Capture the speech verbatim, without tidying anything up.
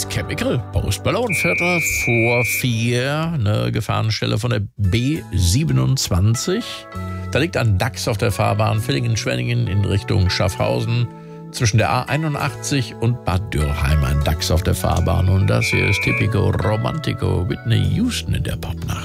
mit Chemical. Postballon, Viertel vor vier. Eine Gefahrenstelle von der B siebenundzwanzig. Da liegt ein Dachs auf der Fahrbahn Villingen-Schwenningen in Richtung Schaffhausen. Zwischen der A einundachtzig und Bad Dürrheim ein Dachs auf der Fahrbahn. Und das hier ist Typico Romantico, Whitney Houston in der Popnacht.